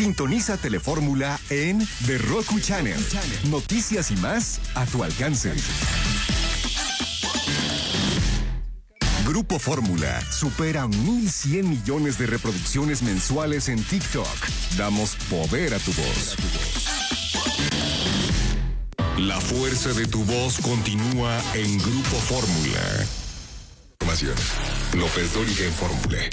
Sintoniza Telefórmula en The Roku Channel. Noticias y más a tu alcance. Grupo Fórmula supera 1,100 millones de reproducciones mensuales en TikTok. Damos poder a tu voz. La fuerza de tu voz continúa en Grupo Fórmula. Información. López Dóriga en Fórmula.